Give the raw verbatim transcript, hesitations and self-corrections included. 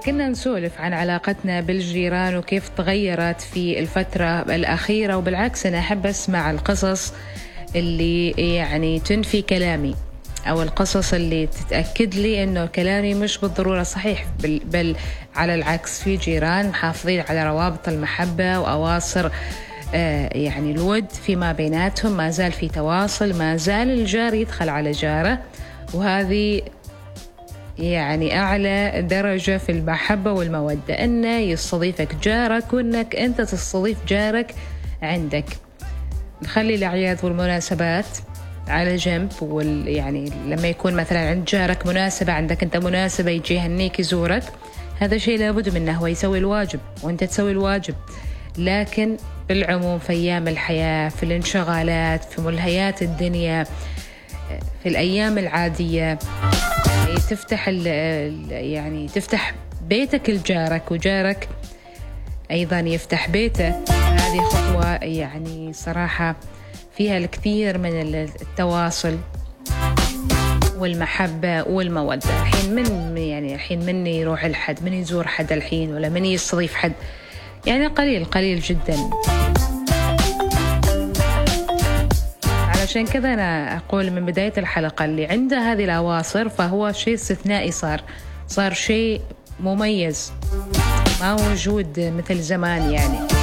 كنا نسولف عن علاقتنا بالجيران وكيف تغيرت في الفترة الأخيرة، وبالعكس أنا أحب أسمع القصص اللي يعني تنفي كلامي، أو القصص اللي تتأكد لي أنه كلامي مش بالضرورة صحيح، بل, بل على العكس في جيران محافظين على روابط المحبة وأواصر آه يعني الود فيما بيناتهم، ما زال في تواصل، ما زال الجار يدخل على جاره، وهذه يعني أعلى درجة في المحبة والمودة، أنه يستضيفك جارك وأنك أنت تستضيف جارك عندك. نخلي الأعياد والمناسبات على جنب، وال يعني لما يكون مثلا عند جارك مناسبة، عندك أنت مناسبة، يجي يهنيك يزورك، هذا شيء لابد منه، هو يسوي الواجب وأنت تسوي الواجب. لكن بالعموم في أيام الحياة، في الانشغالات، في ملهيات الدنيا، في الأيام العادية، تفتح يعني تفتح بيتك لجارك وجارك أيضا يفتح بيته. هذه خطوة يعني صراحة فيها الكثير من التواصل والمحبة والمودة. الحين من يعني الحين من يروح الحد، من يزور حد الحين، ولا من يستضيف حد، يعني قليل قليل جدا. عشان كذا أنا أقول من بداية الحلقة اللي عنده هذه الأواصر فهو شيء استثنائي، صار صار شيء مميز ما موجود مثل زمان يعني.